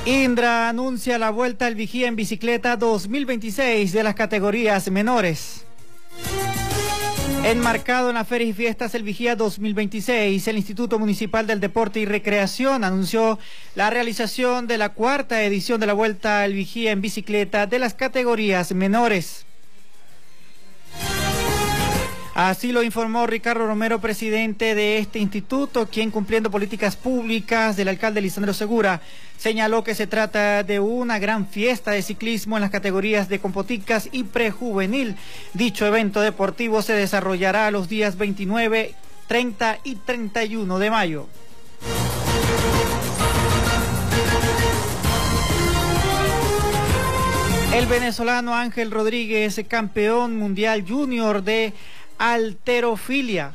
Indra anuncia la Vuelta al Vigía en Bicicleta 2026 de las categorías menores. Enmarcado en las ferias y fiestas El Vigía 2026, el Instituto Municipal del Deporte y Recreación anunció la realización de la 4ª edición de la Vuelta al Vigía en Bicicleta de las categorías menores. Así lo informó Ricardo Romero, presidente de este instituto, quien, cumpliendo políticas públicas del alcalde Lisandro Segura, señaló que se trata de una gran fiesta de ciclismo en las categorías de compoticas y prejuvenil. Dicho evento deportivo se desarrollará los días 29, 30 y 31 de mayo. El venezolano Ángel Rodríguez, campeón mundial junior de halterofilia.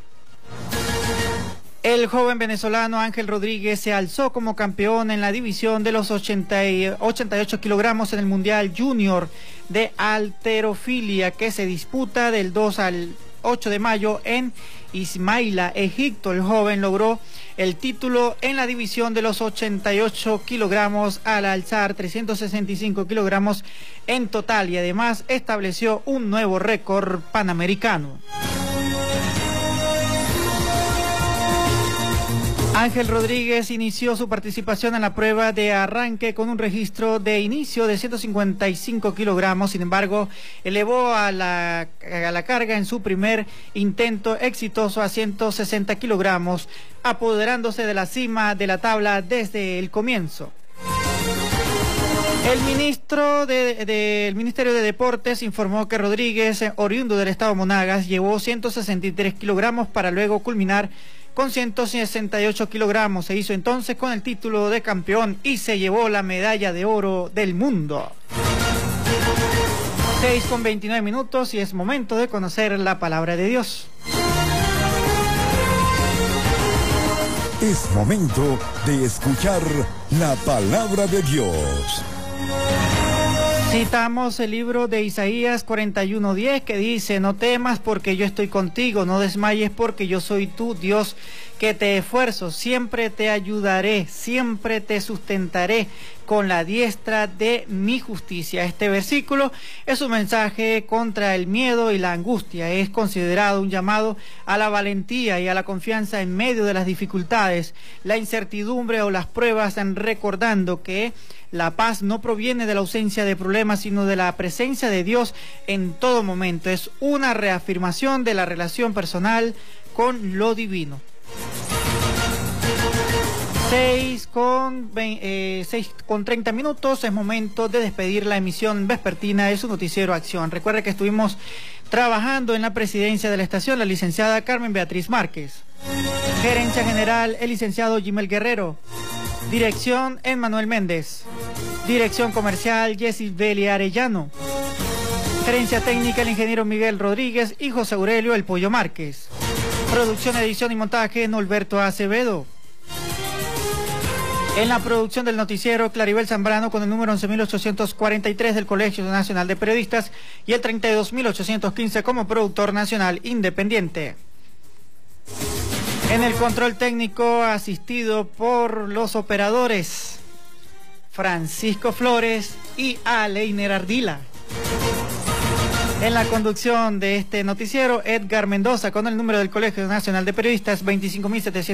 El joven venezolano Ángel Rodríguez se alzó como campeón en la división de los 88 kilogramos en el Mundial Junior de halterofilia, que se disputa del 2 al 8 de mayo en Ismaila, Egipto. El joven logró el título en la división de los 88 kilogramos al alzar 365 kilogramos en total, y además estableció un nuevo récord panamericano. Ángel Rodríguez inició su participación en la prueba de arranque con un registro de inicio de 155 kilogramos, sin embargo, elevó a la carga en su primer intento exitoso a 160 kilogramos, apoderándose de la cima de la tabla desde el comienzo. El ministro del Ministerio de Deportes informó que Rodríguez, oriundo del estado Monagas, llevó 163 kilogramos para luego culminar con 168 kilogramos. Se hizo entonces con el título de campeón y se llevó la medalla de oro del mundo. 6:29 y es momento de conocer la palabra de Dios. Es momento de escuchar la palabra de Dios. Citamos el libro de Isaías 41:10, que dice: no temas porque yo estoy contigo, no desmayes porque yo soy tu Dios, que te esfuerzo, siempre te ayudaré, siempre te sustentaré con la diestra de mi justicia. Este versículo es un mensaje contra el miedo y la angustia. Es considerado un llamado a la valentía y a la confianza en medio de las dificultades, la incertidumbre o las pruebas, recordando que la paz no proviene de la ausencia de problemas, sino de la presencia de Dios en todo momento. Es una reafirmación de la relación personal con lo divino. 6:30, es momento de despedir la emisión vespertina de su noticiero Acción. Recuerde que estuvimos trabajando en la presidencia de la estación la licenciada Carmen Beatriz Márquez, gerencia general el licenciado Gimel Guerrero, dirección Emmanuel Méndez, dirección comercial Jessis Beli Arellano, gerencia técnica el ingeniero Miguel Rodríguez y José Aurelio El Pollo Márquez, producción, edición y montaje Norberto Acevedo. En la producción del noticiero, Claribel Zambrano, con el número 11.843 del Colegio Nacional de Periodistas y el 32.815 como productor nacional independiente. En el control técnico, asistido por los operadores Francisco Flores y Aleiner Ardila. En la conducción de este noticiero, Edgar Mendoza, con el número del Colegio Nacional de Periodistas 25.700.